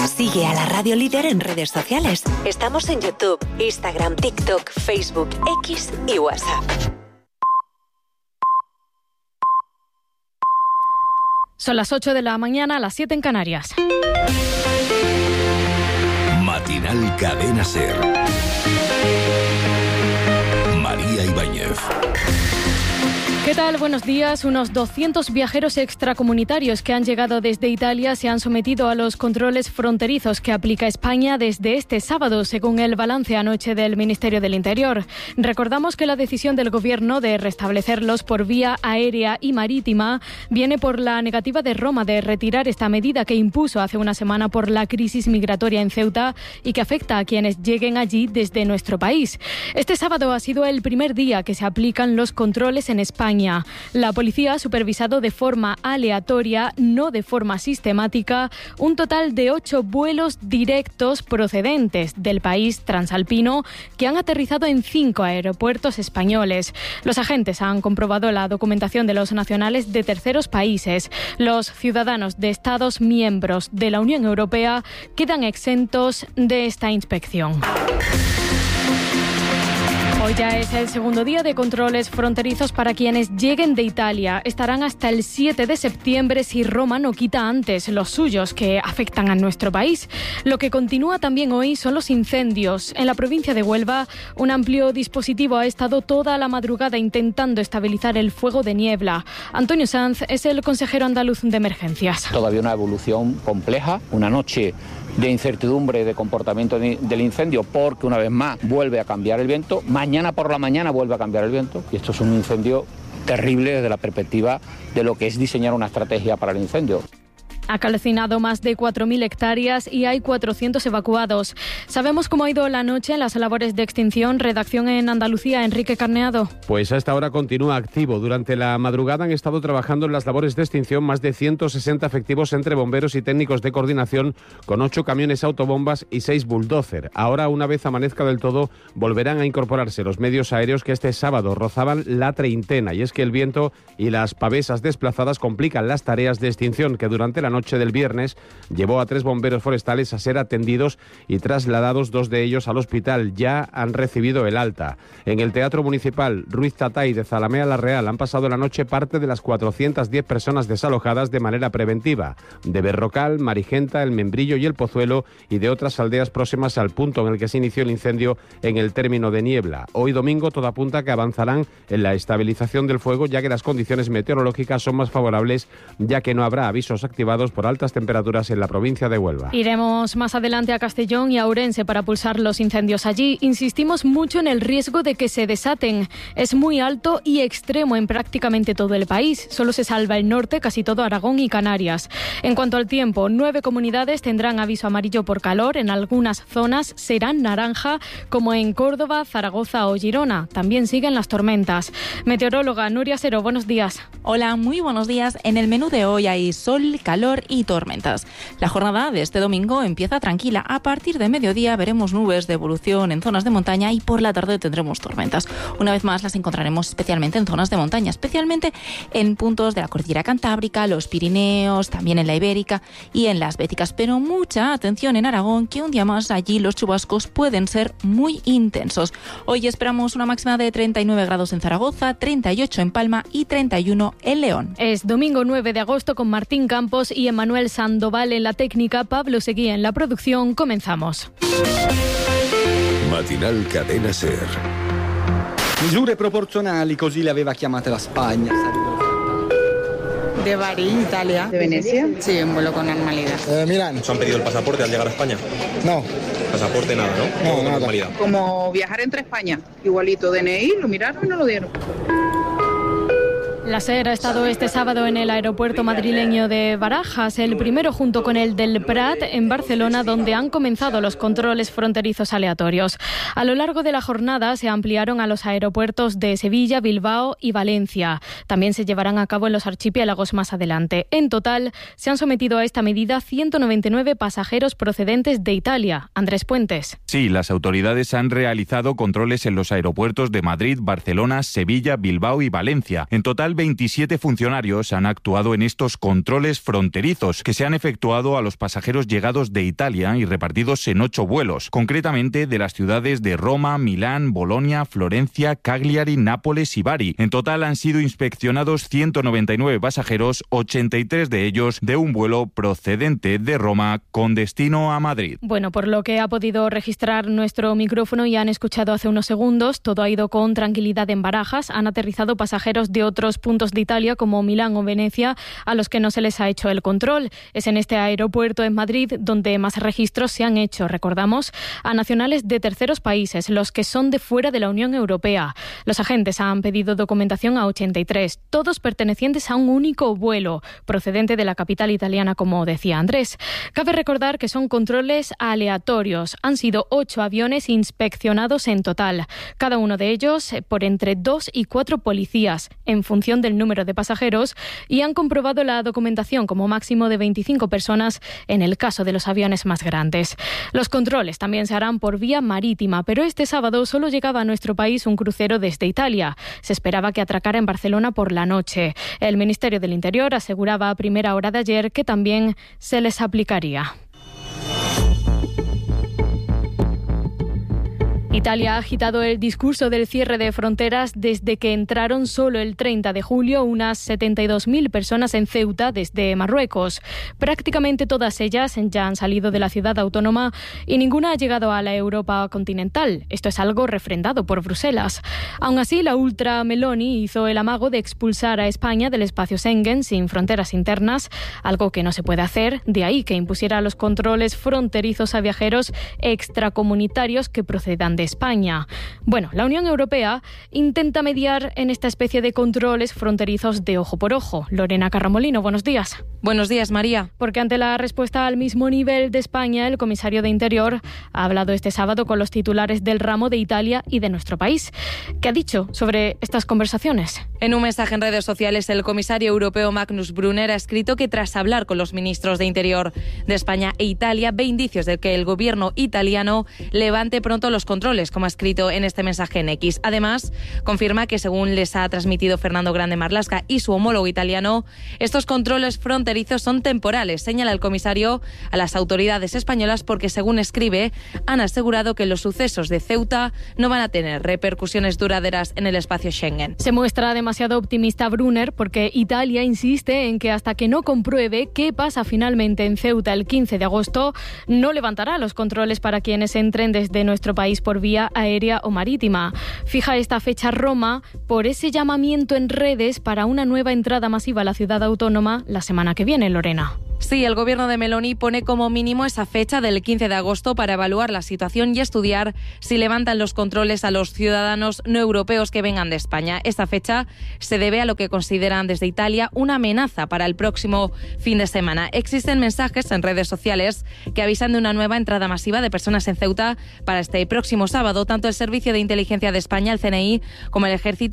Sigue a la Radio Líder en redes sociales. Estamos en YouTube, Instagram, TikTok, Facebook, X y WhatsApp. Son las 8 de la mañana, las 7 en Canarias. Matinal Cadena SER. María Ibáñez. ¿Qué tal? Buenos días. Unos 200 viajeros extracomunitarios que han llegado desde Italia se han sometido a los controles fronterizos que aplica España desde este sábado, según el balance anoche del Ministerio del Interior. Recordamos que la decisión del Gobierno de restablecerlos por vía aérea y marítima viene por la negativa de Roma de retirar esta medida que impuso hace una semana por la crisis migratoria en Ceuta y que afecta a quienes lleguen allí desde nuestro país. Este sábado ha sido el primer día que se aplican los controles en España. La policía ha supervisado de forma aleatoria, no de forma sistemática, un total de 8 vuelos directos procedentes del país transalpino que han aterrizado en 5 aeropuertos españoles. Los agentes han comprobado la documentación de los nacionales de terceros países. Los ciudadanos de Estados miembros de la Unión Europea quedan exentos de esta inspección. Hoy ya es el segundo día de controles fronterizos para quienes lleguen de Italia. Estarán hasta el 7 de septiembre si Roma no quita antes los suyos que afectan a nuestro país. Lo que continúa también hoy son los incendios. En la provincia de Huelva, un amplio dispositivo ha estado toda la madrugada intentando estabilizar el fuego de niebla. Antonio Sanz es el consejero andaluz de emergencias. Todavía una evolución compleja, una noche de incertidumbre de comportamiento del incendio, porque una vez más vuelve a cambiar el viento. Mañana por la mañana vuelve a cambiar el viento y esto es un incendio terrible desde la perspectiva de lo que es diseñar una estrategia para el incendio. Ha calcinado más de 4.000 hectáreas y hay 400 evacuados. ¿Sabemos cómo ha ido la noche en las labores de extinción? Redacción en Andalucía, Enrique Carneado. Pues a esta hora continúa activo. Durante la madrugada han estado trabajando en las labores de extinción más de 160 efectivos entre bomberos y técnicos de coordinación, con 8 camiones autobombas y 6 bulldozer. Ahora, una vez amanezca del todo, volverán a incorporarse los medios aéreos que este sábado rozaban la treintena. Y es que el viento y las pavesas desplazadas complican las tareas de extinción, que durante la noche del viernes llevó a 3 bomberos forestales a ser atendidos y trasladados, 2 de ellos al hospital. Ya han recibido el alta. En el Teatro Municipal Ruiz Tatay de Zalamea la Real han pasado la noche parte de las 410 personas desalojadas de manera preventiva, de Berrocal, Marigenta, El Membrillo y El Pozuelo, y de otras aldeas próximas al punto en el que se inició el incendio en el término de Niebla. Hoy domingo todo apunta que avanzarán en la estabilización del fuego, ya que las condiciones meteorológicas son más favorables, ya que no habrá avisos activados por altas temperaturas en la provincia de Huelva. Iremos más adelante a Castellón y a Ourense para pulsar los incendios allí. Insistimos mucho en el riesgo de que se desaten. Es muy alto y extremo en prácticamente todo el país. Solo se salva el norte, casi todo Aragón y Canarias. En cuanto al tiempo, 9 comunidades tendrán aviso amarillo por calor. En algunas zonas serán naranja, como en Córdoba, Zaragoza o Girona. También siguen las tormentas. Meteoróloga Nuria Sero, buenos días. Hola, muy buenos días. En el menú de hoy hay sol, calor y tormentas. La jornada de este domingo empieza tranquila. A partir de mediodía veremos nubes de evolución en zonas de montaña y por la tarde tendremos tormentas. Una vez más las encontraremos especialmente en zonas de montaña, especialmente en puntos de la cordillera Cantábrica, los Pirineos, también en la Ibérica y en las Béticas. Pero mucha atención en Aragón, que un día más allí los chubascos pueden ser muy intensos. Hoy esperamos una máxima de 39 grados en Zaragoza, 38 en Palma y 31 en León. Es domingo 9 de agosto con Martín Campos y Emanuel Sandoval en la técnica, Pablo Seguí en la producción. Comenzamos. Matinal Cadena SER. Misure proporzionali, così le aveva chiamate la Spagna. De Bari, Italia. ¿De Venecia? Sí, un vuelo con normalidad. Milán. ¿Os han pedido el pasaporte al llegar a España? No. Pasaporte nada, ¿no? No, nada. Normalidad. Como viajar entre España. Igualito, DNI, lo miraron y no lo dieron. La SER ha estado este sábado en el aeropuerto madrileño de Barajas, el primero junto con el del Prat en Barcelona, donde han comenzado los controles fronterizos aleatorios. A lo largo de la jornada se ampliaron a los aeropuertos de Sevilla, Bilbao y Valencia. También se llevarán a cabo en los archipiélagos más adelante. En total, se han sometido a esta medida 199 pasajeros procedentes de Italia. Andrés Puentes. Sí, las autoridades han realizado controles en los aeropuertos de Madrid, Barcelona, Sevilla, Bilbao y Valencia. En total, 1.027 funcionarios han actuado en estos controles fronterizos que se han efectuado a los pasajeros llegados de Italia y repartidos en 8 vuelos, concretamente de las ciudades de Roma, Milán, Bolonia, Florencia, Cagliari, Nápoles y Bari. En total han sido inspeccionados 199 pasajeros, 83 de ellos de un vuelo procedente de Roma con destino a Madrid. Bueno, por lo que ha podido registrar nuestro micrófono y han escuchado hace unos segundos, todo ha ido con tranquilidad en Barajas. Han aterrizado pasajeros de otros puntos de Italia como Milán o Venecia a los que no se les ha hecho el control. Es en este aeropuerto en Madrid donde más registros se han hecho, recordamos, a nacionales de terceros países, los que son de fuera de la Unión Europea. Los agentes han pedido documentación a 83, todos pertenecientes a un único vuelo, procedente de la capital italiana, como decía Andrés. Cabe recordar que son controles aleatorios. Han sido 8 aviones inspeccionados en total, cada uno de ellos por entre 2 y 4 policías, en función del número de pasajeros, y han comprobado la documentación como máximo de 25 personas en el caso de los aviones más grandes. Los controles también se harán por vía marítima, pero este sábado solo llegaba a nuestro país un crucero desde Italia. Se esperaba que atracara en Barcelona por la noche. El Ministerio del Interior aseguraba a primera hora de ayer que también se les aplicaría. Italia ha agitado el discurso del cierre de fronteras desde que entraron solo el 30 de julio unas 72.000 personas en Ceuta desde Marruecos. Prácticamente todas ellas ya han salido de la ciudad autónoma y ninguna ha llegado a la Europa continental. Esto es algo refrendado por Bruselas. Aún así, la ultra Meloni hizo el amago de expulsar a España del espacio Schengen sin fronteras internas, algo que no se puede hacer, de ahí que impusiera los controles fronterizos a viajeros extracomunitarios que procedan de España. Bueno, la Unión Europea intenta mediar en esta especie de controles fronterizos de ojo por ojo. Lorena Carramolino, buenos días. Buenos días, María. Porque ante la respuesta al mismo nivel de España, el comisario de Interior ha hablado este sábado con los titulares del ramo de Italia y de nuestro país. ¿Qué ha dicho sobre estas conversaciones? En un mensaje en redes sociales, el comisario europeo Magnus Brunner ha escrito que tras hablar con los ministros de Interior de España e Italia, ve indicios de que el gobierno italiano levante pronto los controles, como ha escrito en este mensaje en X. Además, confirma que, según les ha transmitido Fernando Grande Marlaska y su homólogo italiano, estos controles fronterizos son temporales, señala el comisario a las autoridades españolas, porque, según escribe, han asegurado que los sucesos de Ceuta no van a tener repercusiones duraderas en el espacio Schengen. Se muestra demasiado optimista Brunner porque Italia insiste en que hasta que no compruebe qué pasa finalmente en Ceuta el 15 de agosto, no levantará los controles para quienes entren desde nuestro país por vía aérea o marítima. Fija esta fecha Roma por ese llamamiento en redes para una nueva entrada masiva a la ciudad autónoma la semana que viene, Lorena. Sí, el gobierno de Meloni pone como mínimo esa fecha del 15 de agosto para evaluar la situación y estudiar si levantan los controles a los ciudadanos no europeos que vengan de España. Esta fecha se debe a lo que consideran desde Italia una amenaza para el próximo fin de semana. Existen mensajes en redes sociales que avisan de una nueva entrada masiva de personas en Ceuta para este próximo sábado. Tanto el Servicio de Inteligencia de España, el CNI, como el Ejército